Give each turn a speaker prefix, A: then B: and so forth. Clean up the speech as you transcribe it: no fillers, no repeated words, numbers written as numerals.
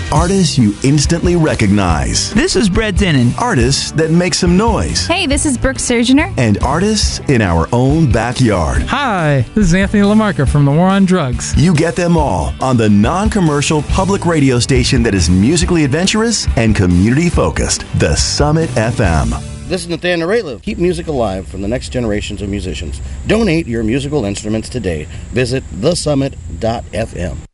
A: Artists you instantly recognize.
B: This is Brett Dennen.
A: Artists that make some noise.
C: Hey, this is Brooke Surgener.
A: And artists in our own backyard.
D: Hi, this is Anthony LaMarca from The War on Drugs.
A: You get them all on the non-commercial public radio station that is musically adventurous and community-focused, The Summit FM.
E: This is Nathaniel Rateliff. Keep music alive from the next generations of musicians. Donate your musical instruments today. Visit thesummit.fm.